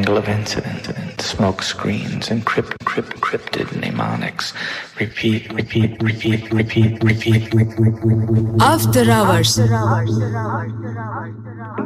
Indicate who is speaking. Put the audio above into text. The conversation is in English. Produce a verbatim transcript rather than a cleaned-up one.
Speaker 1: tangle of incident, smoke screens, encrypt, crypt, cryptid mnemonics. Repeat, repeat, repeat, repeat, repeat.
Speaker 2: After hours.